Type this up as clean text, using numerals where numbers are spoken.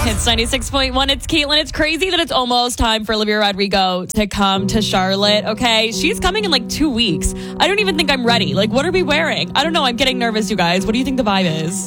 It's 96.1. It's Caitlin. It's crazy that it's almost time for Olivia Rodrigo to come to Charlotte, okay? She's coming in like 2 weeks. I don't even think I'm ready. Like, what are we wearing? I don't know. I'm getting nervous, you guys. What do you think the vibe is?